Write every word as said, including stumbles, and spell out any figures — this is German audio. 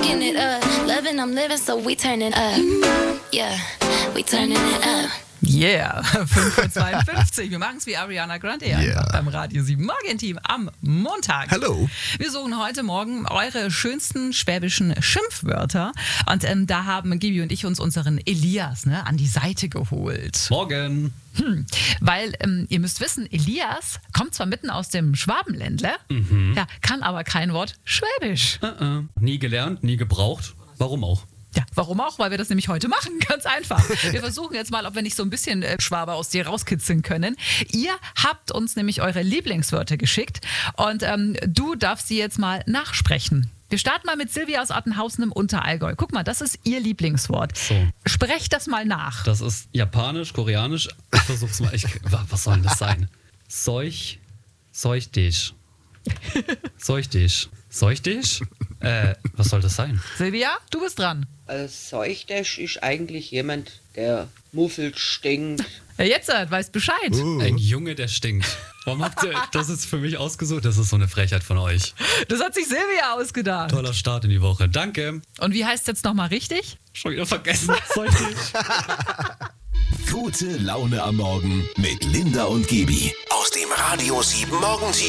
sparking it up. Loving, I'm living, so we turning up. Yeah, we turning it up. Yeah, fünf Uhr zweiundfünfzig. Wir machen es wie Ariana Grande Yeah. einfach beim Radio sieben Morgenteam am Montag. Hallo. Wir suchen heute Morgen eure schönsten schwäbischen Schimpfwörter. Und ähm, da haben Gibi und ich uns unseren Elias ne, an die Seite geholt. Morgen. Hm, weil ähm, ihr müsst wissen, Elias kommt zwar mitten aus dem Schwabenländler, Mhm. ja, kann aber kein Wort Schwäbisch. Äh, äh. Nie gelernt, nie gebraucht. Warum auch? Ja, warum auch? Weil wir das nämlich heute machen. Ganz einfach. Wir versuchen jetzt mal, ob wir nicht so ein bisschen äh, Schwabe aus dir rauskitzeln können. Ihr habt uns nämlich eure Lieblingswörter geschickt und ähm, du darfst sie jetzt mal nachsprechen. Wir starten mal mit Silvia aus Attenhausen im Unterallgäu. Guck mal, das ist ihr Lieblingswort. So. Sprecht das mal nach. Das ist japanisch, koreanisch. Ich versuch's mal. Ich, was soll denn das sein? Seuch, seuch dich. Seuch dich. Seuch dich? Äh, was soll das sein? Silvia, du bist dran. Als Seuchdesch ist eigentlich jemand, der muffelt, stinkt. Ja, jetzt äh, weißt Bescheid. Uh. Ein Junge, der stinkt. Warum habt ihr das jetzt für mich ausgesucht? Das ist so eine Frechheit von euch. Das hat sich Silvia ausgedacht. Toller Start in die Woche. Danke. Und wie heißt es jetzt nochmal richtig? Schon wieder vergessen. Seuch dich. Gute Laune am Morgen mit Linda und Gibi. Aus dem Radio sieben Morgenteam.